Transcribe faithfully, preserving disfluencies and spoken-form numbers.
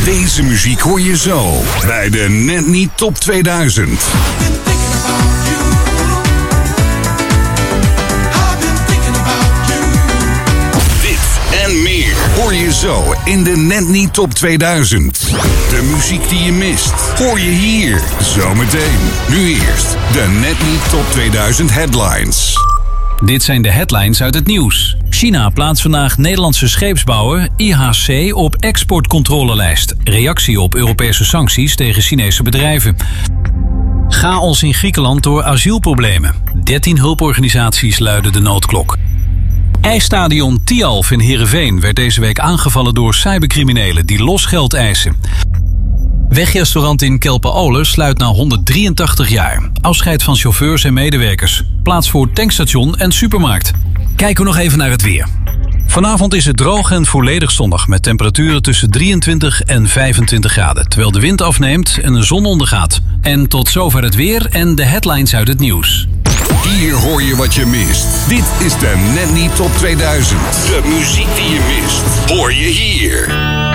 Deze muziek hoor je zo bij de Net Niet Top tweeduizend. En meer hoor je zo in de Net Niet Top tweeduizend. De muziek die je mist, hoor je hier zometeen. Nu eerst de Net Niet Top tweeduizend headlines. Dit zijn de headlines uit het nieuws. China plaatst vandaag Nederlandse scheepsbouwer I H C op exportcontrolelijst. Reactie op Europese sancties tegen Chinese bedrijven. Chaos in Griekenland door asielproblemen. dertien hulporganisaties luiden de noodklok. IJsstadion Tialf in Heerenveen werd deze week aangevallen door cybercriminelen die losgeld eisen. Wegrestaurant in Kelpen-Olen sluit na honderddrieëntachtig jaar. Afscheid van chauffeurs en medewerkers. Plaats voor tankstation en supermarkt. Kijken we nog even naar het weer. Vanavond is het droog en volledig zonnig met temperaturen tussen drieëntwintig en vijfentwintig graden. Terwijl de wind afneemt en de zon ondergaat. En tot zover het weer en de headlines uit het nieuws. Hier hoor je wat je mist. Dit is de Net Niet Top tweeduizend. De muziek die je mist, hoor je hier.